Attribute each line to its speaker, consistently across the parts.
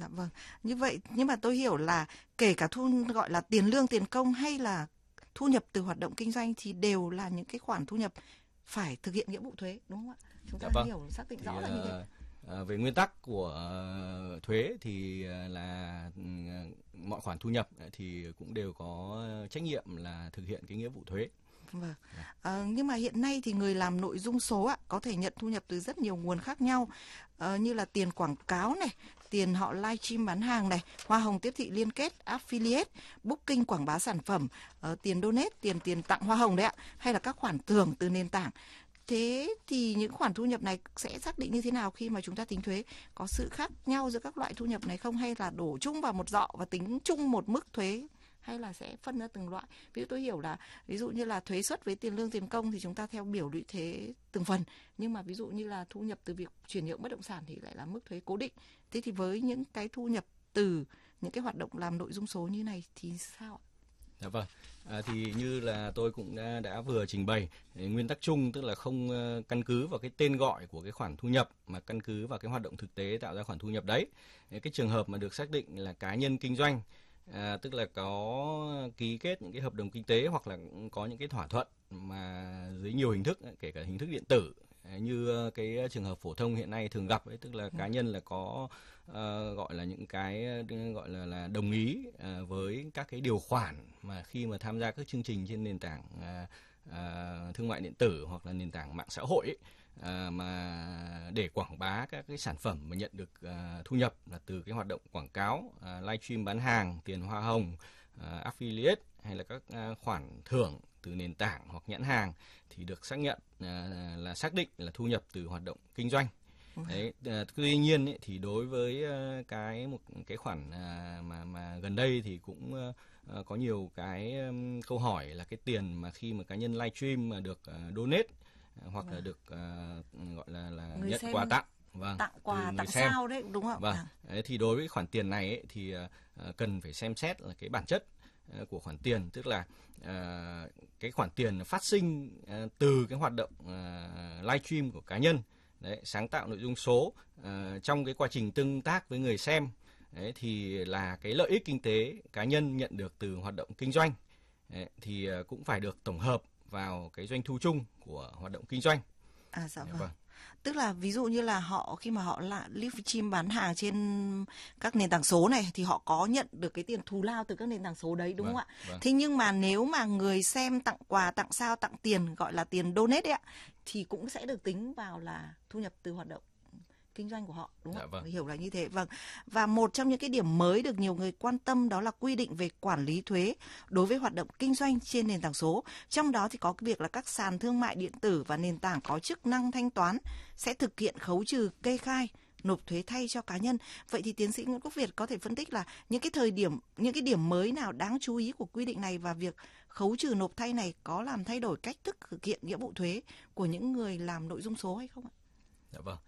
Speaker 1: Dạ vâng. Như vậy nhưng mà tôi hiểu là kể cả gọi là tiền lương, tiền công hay là thu nhập từ hoạt động kinh doanh thì đều là những cái khoản thu nhập phải thực hiện nghĩa vụ thuế, đúng không ạ? Chúng ta hiểu xác định rõ là như thế.
Speaker 2: Về nguyên tắc của thuế thì là mọi khoản thu nhập thì cũng đều có trách nhiệm là thực hiện cái nghĩa vụ thuế.
Speaker 1: Vâng. Nhưng mà hiện nay thì người làm nội dung số có thể nhận thu nhập từ rất nhiều nguồn khác nhau, như là tiền quảng cáo này, tiền họ livestream bán hàng này, hoa hồng tiếp thị liên kết, affiliate, booking quảng bá sản phẩm, tiền donate, tiền tặng hoa hồng đấy ạ, hay là các khoản thưởng từ nền tảng. Thế thì những khoản thu nhập này sẽ xác định như thế nào khi mà chúng ta tính thuế? Có sự khác nhau giữa các loại thu nhập này không, hay là đổ chung vào một giọ và tính chung một mức thuế, hay là sẽ phân ra từng loại? Ví dụ tôi hiểu là ví dụ như là thuế suất với tiền lương, tiền công thì chúng ta theo biểu lũy thuế từng phần, nhưng mà ví dụ như là thu nhập từ việc chuyển nhượng bất động sản thì lại là mức thuế cố định. Thế thì với những cái thu nhập từ những cái hoạt động làm nội dung số như này thì sao ạ?
Speaker 2: Dạ vâng, thì như là tôi cũng đã vừa trình bày, nguyên tắc chung tức là không căn cứ vào cái tên gọi của cái khoản thu nhập mà căn cứ vào cái hoạt động thực tế tạo ra khoản thu nhập đấy. Cái trường hợp mà được xác định là cá nhân kinh doanh, tức là có ký kết những cái hợp đồng kinh tế hoặc là có những cái thỏa thuận mà dưới nhiều hình thức, kể cả hình thức điện tử, như cái trường hợp phổ thông hiện nay thường gặp ấy, tức là cá nhân là có gọi là những cái gọi là đồng ý với các cái điều khoản mà khi mà tham gia các chương trình trên nền tảng thương mại điện tử hoặc là nền tảng mạng xã hội ấy, mà để quảng bá các cái sản phẩm mà nhận được thu nhập là từ cái hoạt động quảng cáo, livestream bán hàng, tiền hoa hồng, affiliate hay là các khoản thưởng từ nền tảng hoặc nhãn hàng thì được xác nhận là xác định là thu nhập từ hoạt động kinh doanh. Đấy, tuy nhiên ấy, thì đối với một cái khoản mà gần đây thì cũng có nhiều cái câu hỏi là cái tiền mà khi mà cá nhân livestream mà được donate hoặc là được gọi là nhận quà tặng. Vâng,
Speaker 1: tặng quà, tặng sao đấy, đúng không?
Speaker 2: Vâng, đấy, thì đối với khoản tiền này ấy, thì cần phải xem xét là cái bản chất của khoản tiền, tức là cái khoản tiền phát sinh từ cái hoạt động livestream của cá nhân, đấy, sáng tạo nội dung số trong cái quá trình tương tác với người xem, đấy, thì là cái lợi ích kinh tế cá nhân nhận được từ hoạt động kinh doanh, đấy, thì cũng phải được tổng hợp vào cái doanh thu chung của hoạt động kinh doanh.
Speaker 1: Dạ vâng. Tức là ví dụ như là khi mà họ là livestream bán hàng trên các nền tảng số này thì họ có nhận được cái tiền thù lao từ các nền tảng số đấy, đúng không ạ? Vâng. Thế nhưng mà nếu mà người xem tặng quà, tặng sao, tặng tiền, gọi là tiền donate đấy ạ, thì cũng sẽ được tính vào là thu nhập từ hoạt động kinh doanh của họ, đúng không? Vâng. Hiểu là như thế. Vâng. Và một trong những cái điểm mới được nhiều người quan tâm đó là quy định về quản lý thuế đối với hoạt động kinh doanh trên nền tảng số. Trong đó thì có cái việc là các sàn thương mại điện tử và nền tảng có chức năng thanh toán sẽ thực hiện khấu trừ kê khai, nộp thuế thay cho cá nhân. Vậy thì tiến sĩ Nguyễn Quốc Việt có thể phân tích là những cái điểm mới nào đáng chú ý của quy định này, và việc khấu trừ nộp thay này có làm thay đổi cách thức thực hiện nghĩa vụ thuế của những người làm nội dung số hay không ạ?
Speaker 2: Dạ vâng.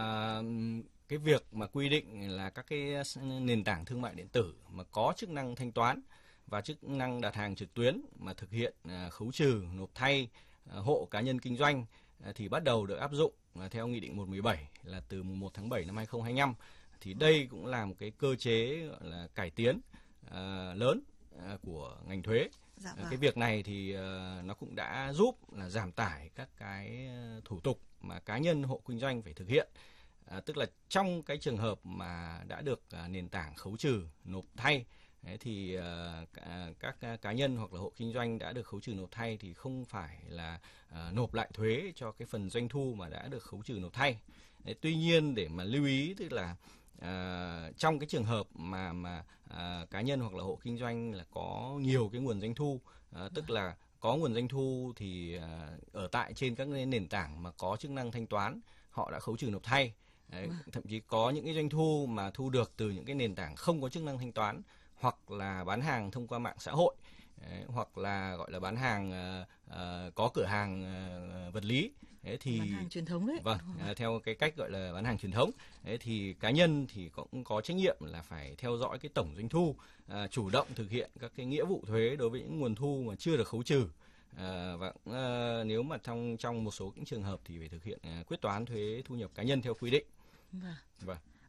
Speaker 2: Cái việc mà quy định là các cái nền tảng thương mại điện tử mà có chức năng thanh toán và chức năng đặt hàng trực tuyến mà thực hiện khấu trừ, nộp thay hộ cá nhân kinh doanh thì bắt đầu được áp dụng theo Nghị định 117 là từ mùng 1 tháng 7 năm 2025. Thì đây cũng là một cái cơ chế gọi là cải tiến lớn của ngành thuế. Dạ vâng. Cái việc này thì nó cũng đã giúp là giảm tải các cái thủ tục mà cá nhân hộ kinh doanh phải thực hiện. Tức là trong cái trường hợp mà đã được nền tảng khấu trừ nộp thay, thì các cá nhân hoặc là hộ kinh doanh đã được khấu trừ nộp thay thì không phải là nộp lại thuế cho cái phần doanh thu mà đã được khấu trừ nộp thay. Tuy nhiên để mà lưu ý, tức là trong cái trường hợp mà cá nhân hoặc là hộ kinh doanh là có nhiều cái nguồn doanh thu, tức là có nguồn doanh thu thì ở tại trên các nền tảng mà có chức năng thanh toán họ đã khấu trừ nộp thay. Đấy, thậm chí có những cái doanh thu mà thu được từ những cái nền tảng không có chức năng thanh toán, hoặc là bán hàng thông qua mạng xã hội, hoặc là gọi là bán hàng có cửa hàng vật lý. Đấy, thì
Speaker 1: bán hàng truyền thống đấy.
Speaker 2: Vâng, theo cái cách gọi là bán hàng truyền thống. Đấy, thì cá nhân thì cũng có trách nhiệm là phải theo dõi cái tổng doanh thu, chủ động thực hiện các cái nghĩa vụ thuế đối với những nguồn thu mà chưa được khấu trừ. Và nếu mà trong một số những trường hợp thì phải thực hiện quyết toán thuế thu nhập cá nhân theo quy định.
Speaker 1: Vâng.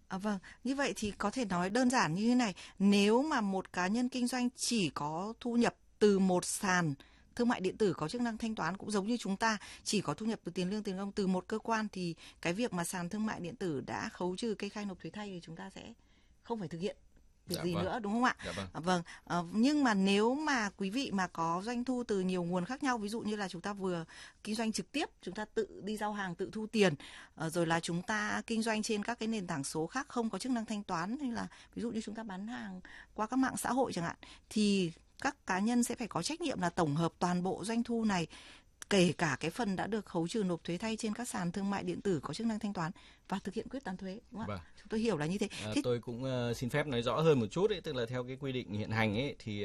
Speaker 1: Vâng, như vậy thì có thể nói đơn giản như thế này, nếu mà một cá nhân kinh doanh chỉ có thu nhập từ một sàn thương mại điện tử có chức năng thanh toán, cũng giống như chúng ta chỉ có thu nhập từ tiền lương tiền công từ một cơ quan, thì cái việc mà sàn thương mại điện tử đã khấu trừ kê khai nộp thuế thay thì chúng ta sẽ không phải thực hiện việc gì nữa, đúng không ạ? Vâng. Nhưng mà nếu mà quý vị mà có doanh thu từ nhiều nguồn khác nhau, ví dụ như là chúng ta vừa kinh doanh trực tiếp, chúng ta tự đi giao hàng, tự thu tiền, rồi là chúng ta kinh doanh trên các cái nền tảng số khác không có chức năng thanh toán, hay là ví dụ như chúng ta bán hàng qua các mạng xã hội chẳng hạn, thì các cá nhân sẽ phải có trách nhiệm là tổng hợp toàn bộ doanh thu này, kể cả cái phần đã được khấu trừ nộp thuế thay trên các sàn thương mại điện tử có chức năng thanh toán, và thực hiện quyết toán thuế, đúng không ạ? Chúng tôi hiểu là như thế.
Speaker 2: Tôi cũng xin phép nói rõ hơn một chút tức là theo cái quy định hiện hành thì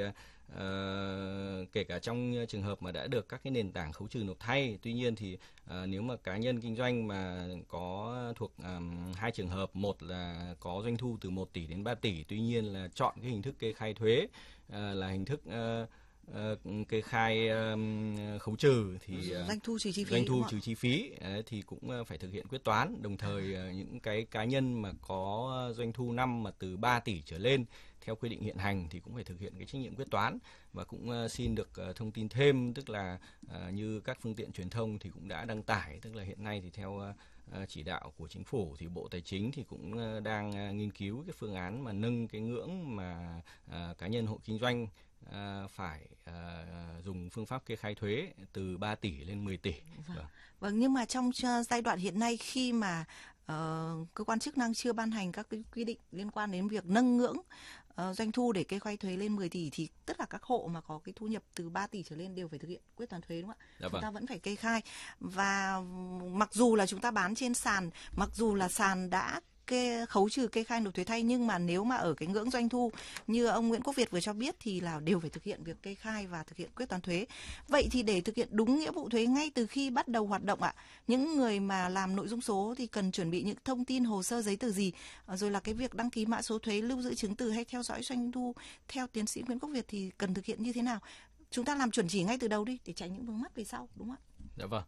Speaker 2: kể cả trong trường hợp mà đã được các cái nền tảng khấu trừ nộp thay, tuy nhiên thì nếu mà cá nhân kinh doanh mà có thuộc hai trường hợp, một là có doanh thu từ 1 tỷ đến 3 tỷ, tuy nhiên là chọn cái hình thức kê khai thuế là hình thức kê khai khấu trừ thì
Speaker 1: doanh thu trừ chi phí,
Speaker 2: thì cũng phải thực hiện quyết toán. Đồng thời những cái cá nhân mà có doanh thu năm mà từ 3 tỷ trở lên theo quy định hiện hành thì cũng phải thực hiện cái trách nhiệm quyết toán. Và cũng xin được thông tin thêm, tức là như các phương tiện truyền thông thì cũng đã đăng tải, tức là hiện nay thì theo chỉ đạo của chính phủ thì Bộ Tài chính thì cũng đang nghiên cứu cái phương án mà nâng cái ngưỡng mà cá nhân hộ kinh doanh phải dùng phương pháp kê khai thuế từ 3 tỷ lên 10 tỷ.
Speaker 1: Vâng, nhưng mà trong giai đoạn hiện nay khi mà cơ quan chức năng chưa ban hành các cái quy định liên quan đến việc nâng ngưỡng doanh thu để kê khai thuế lên 10 tỷ thì tất cả các hộ mà có cái thu nhập từ 3 tỷ trở lên đều phải thực hiện quyết toán thuế, đúng không ạ? Chúng ta vẫn phải kê khai, và mặc dù là chúng ta bán trên sàn, mặc dù là sàn đã khấu trừ kê khai nộp thuế thay, nhưng mà nếu mà ở cái ngưỡng doanh thu như ông Nguyễn Quốc Việt vừa cho biết thì là đều phải thực hiện việc kê khai và thực hiện quyết toán thuế. Vậy thì để thực hiện đúng nghĩa vụ thuế ngay từ khi bắt đầu hoạt động ạ, những người mà làm nội dung số thì cần chuẩn bị những thông tin, hồ sơ, giấy tờ gì, rồi là cái việc đăng ký mã số thuế, lưu giữ chứng từ hay theo dõi doanh thu theo tiến sĩ Nguyễn Quốc Việt thì cần thực hiện như thế nào? Chúng ta làm chuẩn chỉ ngay từ đầu đi để tránh những vướng mắc về sau, đúng không ạ?
Speaker 2: Dạ vâng.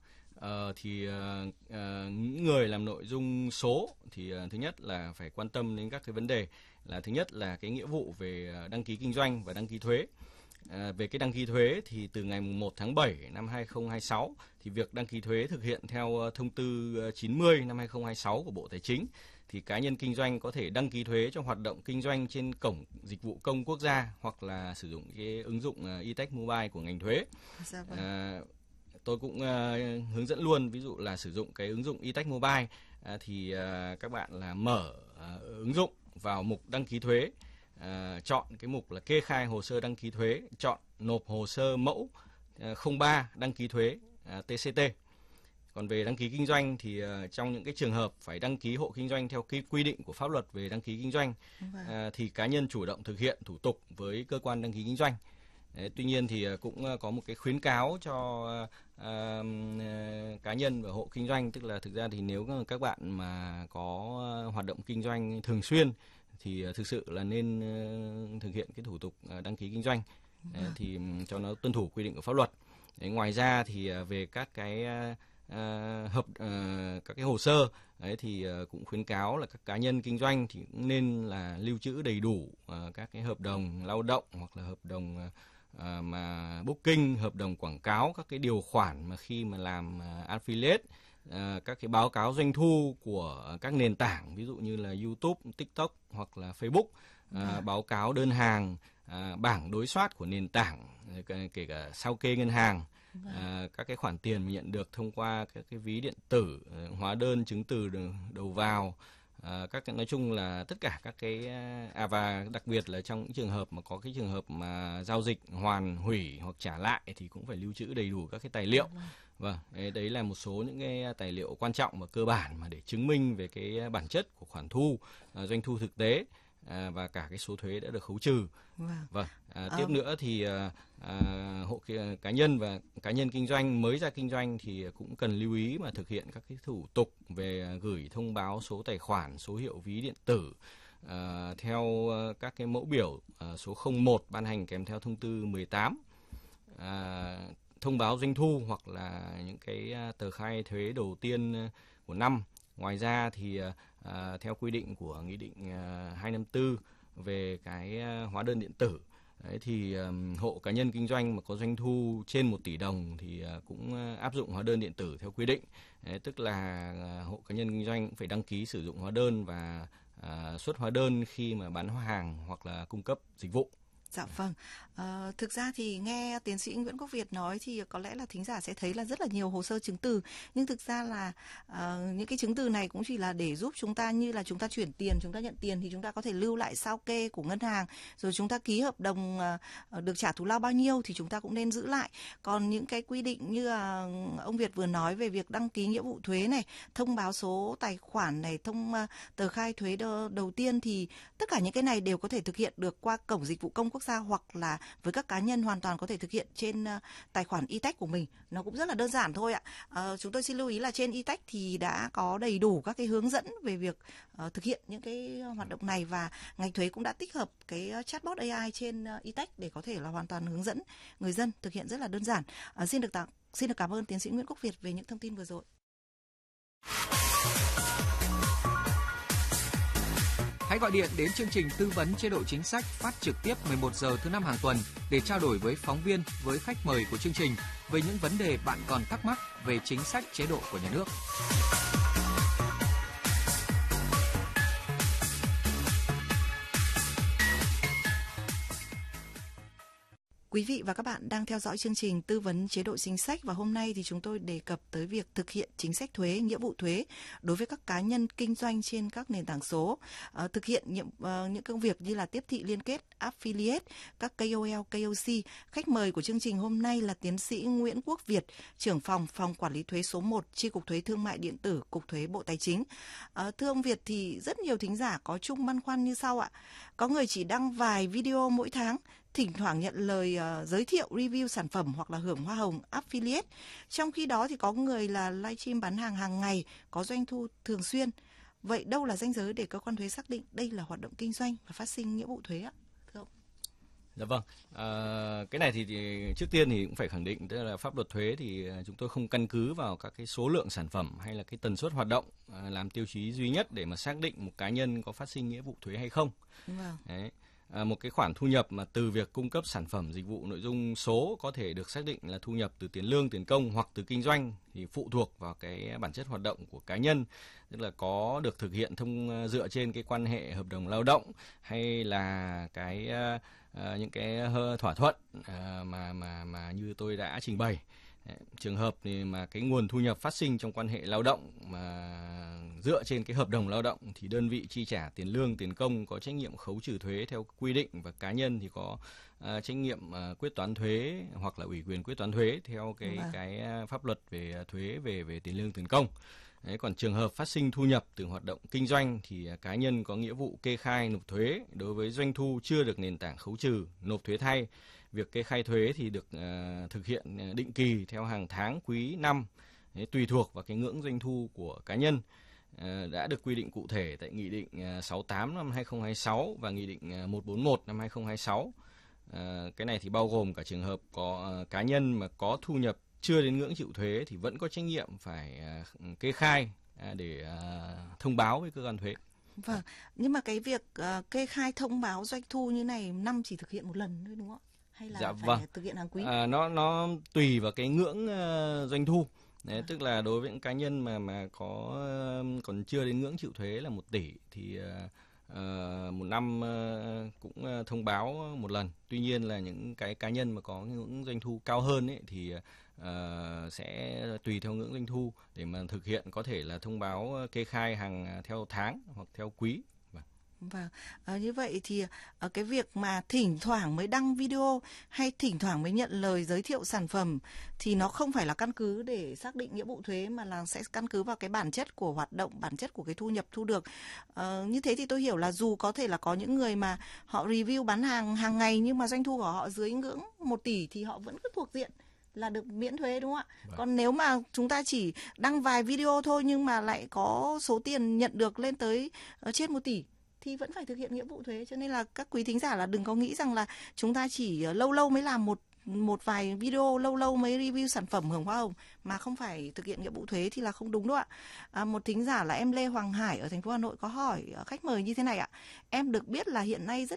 Speaker 2: Những người làm nội dung số thì thứ nhất là phải quan tâm đến các cái vấn đề là thứ nhất là cái nghĩa vụ về đăng ký kinh doanh và đăng ký thuế. Về cái đăng ký thuế thì từ ngày 1 tháng 7 năm 2026 thì việc đăng ký thuế thực hiện theo thông tư 90 năm 2026 của Bộ Tài chính, thì cá nhân kinh doanh có thể đăng ký thuế cho hoạt động kinh doanh trên cổng dịch vụ công quốc gia hoặc là sử dụng cái ứng dụng e-Tax Mobile của ngành thuế. Tôi cũng hướng dẫn luôn, ví dụ là sử dụng cái ứng dụng e-Tax Mobile thì các bạn là mở ứng dụng vào mục đăng ký thuế, chọn cái mục là kê khai hồ sơ đăng ký thuế, chọn nộp hồ sơ mẫu 03 đăng ký thuế TCT. Còn về đăng ký kinh doanh thì trong những cái trường hợp phải đăng ký hộ kinh doanh theo cái quy định của pháp luật về đăng ký kinh doanh thì cá nhân chủ động thực hiện thủ tục với cơ quan đăng ký kinh doanh. Tuy nhiên thì cũng có một cái khuyến cáo cho cá nhân và hộ kinh doanh, tức là thực ra thì nếu các bạn mà có hoạt động kinh doanh thường xuyên thì thực sự là nên thực hiện cái thủ tục đăng ký kinh doanh thì cho nó tuân thủ quy định của pháp luật. Ngoài ra thì về các cái các cái hồ sơ thì cũng khuyến cáo là các cá nhân kinh doanh thì cũng nên là lưu trữ đầy đủ các cái hợp đồng lao động hoặc là hợp đồng mà booking, hợp đồng quảng cáo, các cái điều khoản mà khi mà làm affiliate, các cái báo cáo doanh thu của các nền tảng ví dụ như là YouTube, TikTok hoặc là Facebook, báo cáo đơn hàng, bảng đối soát của nền tảng, kể cả sao kê ngân hàng, các cái khoản tiền mình nhận được thông qua các cái ví điện tử, hóa đơn, chứng từ đầu vào, các cái, nói chung là tất cả các cái và đặc biệt là trong những trường hợp mà có cái trường hợp mà giao dịch hoàn hủy hoặc trả lại thì cũng phải lưu trữ đầy đủ các cái tài liệu. Vâng, đấy là một số những cái tài liệu quan trọng và cơ bản mà để chứng minh về cái bản chất của khoản thu, doanh thu thực tế và cả cái số thuế đã được khấu trừ. Tiếp nữa thì hộ cá nhân và cá nhân kinh doanh mới ra kinh doanh thì cũng cần lưu ý mà thực hiện các cái thủ tục về gửi thông báo số tài khoản, số hiệu ví điện tử theo các cái mẫu biểu số 01 ban hành kèm theo thông tư 18, thông báo doanh thu hoặc là những cái tờ khai thuế đầu tiên của năm Ngoài ra thì theo quy định của Nghị định 254 về cái hóa đơn điện tử, đấy, thì hộ cá nhân kinh doanh mà có doanh thu trên 1 tỷ đồng thì cũng áp dụng hóa đơn điện tử theo quy định. Đấy, tức là hộ cá nhân kinh doanh cũng phải đăng ký sử dụng hóa đơn và xuất hóa đơn khi mà bán hàng hoặc là cung cấp dịch vụ.
Speaker 1: Dạ vâng. Thực ra thì nghe tiến sĩ Nguyễn Quốc Việt nói thì có lẽ là thính giả sẽ thấy là rất là nhiều hồ sơ chứng từ, nhưng thực ra là những cái chứng từ này cũng chỉ là để giúp chúng ta, như là chúng ta chuyển tiền, chúng ta nhận tiền thì chúng ta có thể lưu lại sao kê của ngân hàng, rồi chúng ta ký hợp đồng được trả thù lao bao nhiêu thì chúng ta cũng nên giữ lại. Còn những cái quy định như ông Việt vừa nói về việc đăng ký nghĩa vụ thuế này, thông báo số tài khoản này, tờ khai thuế đầu tiên, thì tất cả những cái này đều có thể thực hiện được qua cổng dịch vụ công quốc gia, hoặc là với các cá nhân hoàn toàn có thể thực hiện trên tài khoản e-tech của mình. Nó cũng rất là đơn giản thôi ạ. Chúng tôi xin lưu ý là trên e-tech thì đã có đầy đủ các cái hướng dẫn về việc thực hiện những cái hoạt động này, và ngành thuế cũng đã tích hợp cái chatbot AI trên e-tech để có thể là hoàn toàn hướng dẫn người dân thực hiện rất là đơn giản. Xin được cảm ơn tiến sĩ Nguyễn Quốc Việt về những thông tin vừa rồi.
Speaker 3: Hãy gọi điện đến chương trình tư vấn chế độ chính sách phát trực tiếp 11 giờ thứ 5 hàng tuần để trao đổi với phóng viên, với khách mời của chương trình về những vấn đề bạn còn thắc mắc về chính sách chế độ của nhà nước.
Speaker 1: Quý vị và các bạn đang theo dõi chương trình tư vấn chế độ chính sách, và hôm nay thì chúng tôi đề cập tới việc thực hiện chính sách thuế, nghĩa vụ thuế đối với các cá nhân kinh doanh trên các nền tảng số, thực hiện những công việc như là tiếp thị liên kết, affiliate, các KOL, KOC. Khách mời của chương trình hôm nay là tiến sĩ Nguyễn Quốc Việt, trưởng phòng Quản lý thuế số 1, Chi cục Thuế Thương mại điện tử, Cục Thuế Bộ Tài chính. Thưa ông Việt, thì rất nhiều thính giả có chung băn khoăn như sau ạ. Có người chỉ đăng vài video mỗi tháng, thỉnh thoảng nhận lời giới thiệu review sản phẩm hoặc là hưởng hoa hồng affiliate. Trong khi đó thì có người là livestream bán hàng hàng ngày, có doanh thu thường xuyên. Vậy đâu là ranh giới để cơ quan thuế xác định đây là hoạt động kinh doanh và phát sinh nghĩa vụ thuế ạ? Thưa ông.
Speaker 2: Dạ vâng. Cái này thì trước tiên thì cũng phải khẳng định, tức là pháp luật thuế thì chúng tôi không căn cứ vào các cái số lượng sản phẩm hay là cái tần suất hoạt động làm tiêu chí duy nhất để mà xác định một cá nhân có phát sinh nghĩa vụ thuế hay không.
Speaker 1: Vâng.
Speaker 2: Đấy. Một cái khoản thu nhập mà từ việc cung cấp sản phẩm dịch vụ nội dung số có thể được xác định là thu nhập từ tiền lương, tiền công hoặc từ kinh doanh, thì phụ thuộc vào cái bản chất hoạt động của cá nhân, tức là có được thực hiện dựa trên cái quan hệ hợp đồng lao động hay là cái những cái thỏa thuận mà như tôi đã trình bày. Trường hợp thì mà cái nguồn thu nhập phát sinh trong quan hệ lao động mà dựa trên cái hợp đồng lao động thì đơn vị chi trả tiền lương, tiền công có trách nhiệm khấu trừ thuế theo quy định, và cá nhân thì có trách nhiệm quyết toán thuế hoặc là ủy quyền quyết toán thuế theo cái pháp luật về thuế về tiền lương, tiền công. Đấy, còn trường hợp phát sinh thu nhập từ hoạt động kinh doanh thì cá nhân có nghĩa vụ kê khai nộp thuế đối với doanh thu chưa được nền tảng khấu trừ, nộp thuế thay. Việc kê khai thuế thì được thực hiện định kỳ theo hàng tháng, quý, năm, tùy thuộc vào cái ngưỡng doanh thu của cá nhân, đã được quy định cụ thể tại Nghị định 68 năm 2026 và Nghị định 141 năm 2026. Cái này thì bao gồm cả trường hợp có cá nhân mà có thu nhập chưa đến ngưỡng chịu thuế thì vẫn có trách nhiệm phải kê khai để thông báo với cơ quan thuế.
Speaker 1: Vâng, nhưng mà cái việc kê khai thông báo doanh thu như này năm chỉ thực hiện một lần thôi đúng không ạ? Hay là phải thực hiện hàng quý?
Speaker 2: Nó tùy vào cái ngưỡng doanh thu. Đấy, tức là đối với những cá nhân mà còn chưa đến ngưỡng chịu thuế là 1 tỷ thì một năm cũng thông báo một lần. Tuy nhiên là những cái cá nhân mà có ngưỡng doanh thu cao hơn ấy, thì sẽ tùy theo ngưỡng doanh thu để mà thực hiện, có thể là thông báo kê khai hàng theo tháng hoặc theo quý.
Speaker 1: Vâng, như vậy thì cái việc mà thỉnh thoảng mới đăng video hay thỉnh thoảng mới nhận lời giới thiệu sản phẩm thì nó không phải là căn cứ để xác định nghĩa vụ thuế, mà là sẽ căn cứ vào cái bản chất của hoạt động, bản chất của cái thu nhập thu được. Như thế thì tôi hiểu là dù có thể là có những người mà họ review bán hàng hàng ngày nhưng mà doanh thu của họ dưới ngưỡng 1 tỷ thì họ vẫn cứ thuộc diện là được miễn thuế, đúng không ạ? Vâng. Còn nếu mà chúng ta chỉ đăng vài video thôi nhưng mà lại có số tiền nhận được lên tới trên 1 tỷ thì vẫn phải thực hiện nghĩa vụ thuế. Cho nên là các quý thính giả là đừng có nghĩ rằng là chúng ta chỉ lâu lâu mới làm một vài video lâu lâu mới review sản phẩm hưởng hoa hồng mà không phải thực hiện nghĩa vụ thuế thì là không đúng đâu ạ. Một thính giả là em Lê Hoàng Hải ở thành phố Hà Nội có hỏi khách mời như thế này ạ: em được biết là hiện nay rất